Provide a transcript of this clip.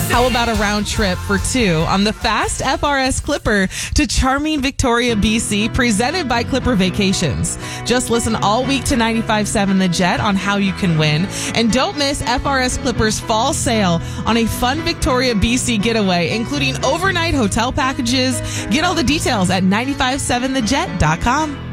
How about a round trip for two on the fast FRS Clipper to charming Victoria, BC, presented by Clipper Vacations? Just listen all week to 95.7 The Jet on how you can win. And don't miss FRS Clipper's fall sale on a fun Victoria, BC getaway, including overnight hotel packages. Get all the details at 957thejet.com.